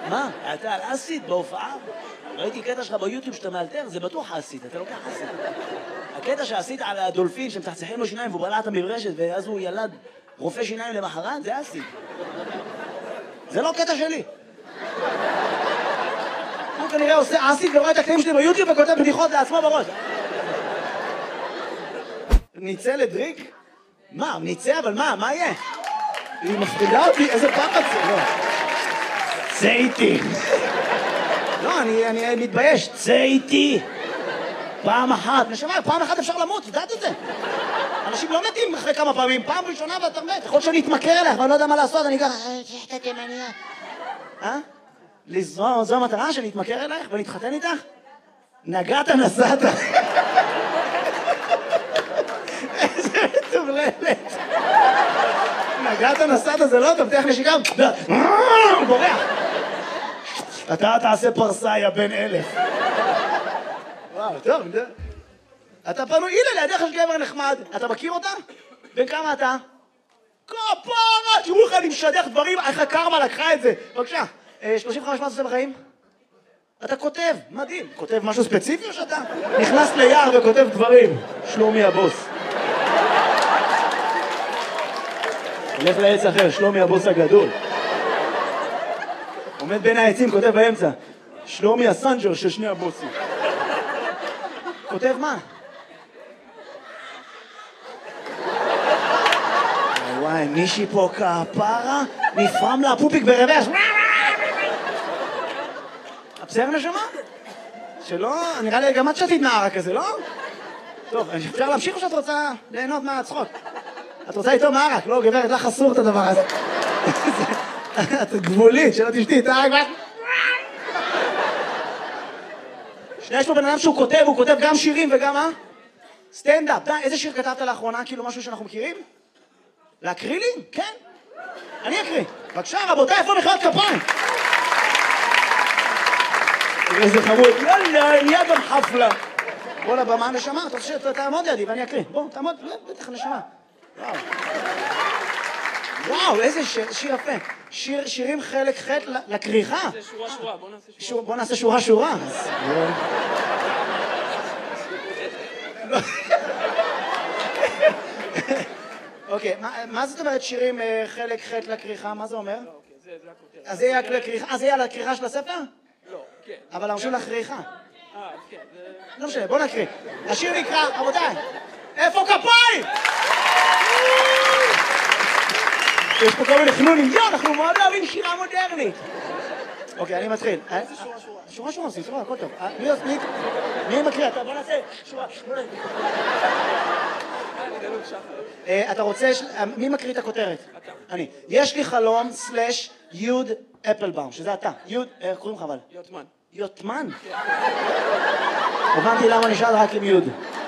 מה? אתה על אסיד בהופעה? ראיתי קטע שלך ביוטיוב שאתה מאלתר, זה בטוח אסיד, אתה לוקח אסיד. הקטע שעשית על הדולפין שמצחצחים לו שיניים והוא בלע את המברשת ואז הוא ילד רופא שיניים למחרת, זה אסיד. זה לא קטע שלי. הוא כנראה עושה אסיד ורואה את הקטעים שלי ביוטיוב וכותב בדיחות לעצמו בראש. ניצא לדריק? מה? ניצא? אבל מה יהיה? היא מפחידה אותי, איזה פחד זה? לא. צא איתי. לא, אני מתבייש. צא איתי. פעם אחת. נשמע, פעם אחת אפשר למות, יודעת את זה? אנשים לא מתים אחרי כמה פעמים. פעם ראשונה ואתה מת. יכול שאני אתמכר אליך ואני לא יודע מה לעשות. אני ככה, שחטא תימניה. זו המטרה שאני אתמכר אלייך ונתחתן איתך? נגעת נסעת. איזה מטורללת. נגעת נסעת זה לא, תבטיח נשיקה. בורח. אתה תעשה פרסה, יא בן 1000. וואו, טוב. אתה פנוי, הנה לידיך יש גבר נחמד. אתה מכיר אותה? בן כמה אתה? כפרה! תראו לך, אני משדך דברים, איך הקרמה לקחה את זה. בבקשה, 35 מה אתה עושה בחיים? אתה כותב, מדהים. כותב משהו ספציפי או שאתה נכנס ליער וכותב דברים? שלומי הבוס. הולך לעץ אחר, שלומי הבוס הגדול. עומד בין העצים, כותב באמצע. שלומי הסנג'ר של שני הבוסים. כותב מה? וואי, מישהי פה כפרה, נפרם לה פופיק ברבש. בסדר נשמה? שלא, נראה לי גם את שתית נערה כזה, לא? טוב, אפשר להמשיך או שאת רוצה ליהנות מהצחוק? את רוצה איתו מערק, לא גברת, לך אסור את הדבר הזה. את גבולית, שלא תשתי את הערק. יש פה בן אדם שהוא כותב, הוא כותב גם שירים וגם מה? סטנדאפ. איזה שיר כתבת לאחרונה? כאילו משהו שאנחנו מכירים? להקריא לי? כן. אני אקריא. בבקשה, רבותיי, איפה מחיאות כפיים? איזה חמוד. יאללה, נהיה גם חפלה. בוא לבמה נשמה, אתה רוצה שתעמוד לידי ואני אקריא. בוא, תעמוד, בטח נשמה. וואו, איזה שיר יפה. שירים חלק ח' לקריחה. זה שורה, בוא נעשה שורה. בוא נעשה שורה. אוקיי, מה זאת אומרת שירים חלק ח' לקריחה? מה זה אומר? זה הכותרת. אז זה יהיה לקריחה, אז זה יהיה לקריחה של הספר? לא, כן. אבל אנחנו לקריחה. כן. לא משנה, בוא נקריא. השיר נקרא, רבותיי, איפה כפיים? יש פה כל מיני חנונים, אנחנו מאוד אוהבים שירה מודרנית. אוקיי, אני מתחיל. איזה שורה? שורה, סבבה, הכל טוב. מי מקריא? בוא נעשה שורה. אתה רוצה, מי מקריא את הכותרת? אתה. אני. יש לי חלום סלש יוד אפלבאום, שזה אתה. יוד, איך קוראים לך אבל? יוטמן. יוטמן? הבנתי למה נשאל רק עם יוד.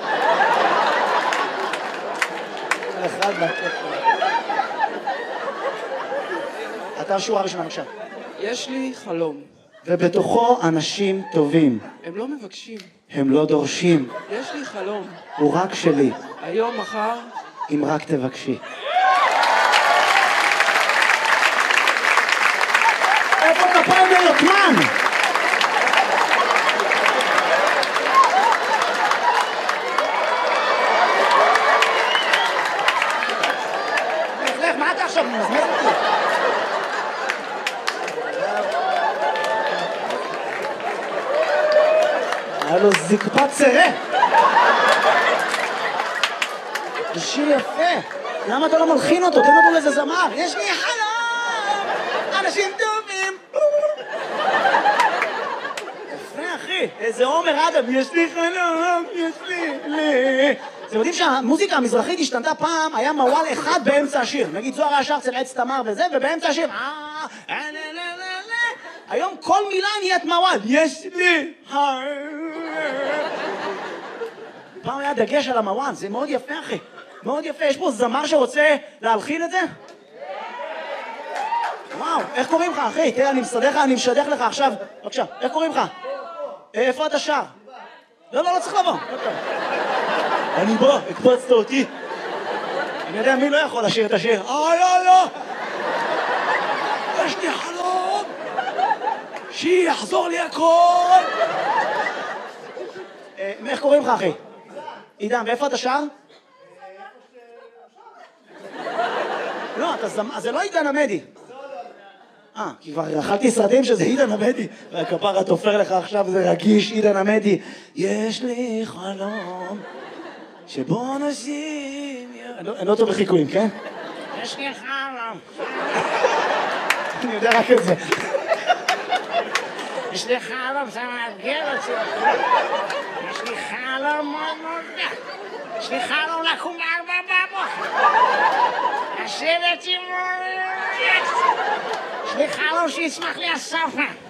אתה שורה ראשונה, בבקשה. יש לי חלום. ובתוכו אנשים טובים. הם לא מבקשים. הם לא דורשים. יש לי חלום. הוא רק שלי. היום, מחר. אם רק תבקשי. איפה כפיים ליוטמן? לך, מה אתה עכשיו מזמז אותי? היה לו זקפת צירה. זה שיר יפה. למה אתה לא מלחין אותו? תן אותו לאיזה זמר. יש לי חלום, אנשים טובים. יפה, אחי. איזה עומר אדם. יש לי חלום, יש לי. אתם יודעים שהמוזיקה המזרחית השתנתה פעם, היה מוואל אחד באמצע השיר. נגיד זוהר היה שר צל עץ תמר וזה, ובאמצע השיר. היום כל מילה נהיית מוואל. יש לי פעם היה דגש על המוואל, זה מאוד יפה אחי. מאוד יפה, יש פה זמר שרוצה להלחין את זה? וואו, איך קוראים לך אחי? תראה, אני משדך לך עכשיו. בבקשה, איך קוראים לך? איפה אתה שר? לא צריך לבוא. אני בא, הקפצת אותי. אני יודע מי לא יכול לשיר את השיר. לא. יש לי חלום. שיחזור לי הכל! איך קוראים לך, אחי? עידן, ואיפה אתה שר? לא, זה לא עידן עמדי. כי כבר אכלתי סרטים שזה עידן עמדי. והכפרה תופר לך עכשיו, זה רגיש, עידן עמדי. יש לי חלום שבו נשים... אני לא טוב בחיקויים, כן? יש לי חלום. אני יודע רק את זה. יש לי חלום, זה מאתגר אותי. יש לי חלום מאוד מאוד... יש לי חלום לקום ב4 לשבת עם... יש לי חלום שיצמח לי הסופה.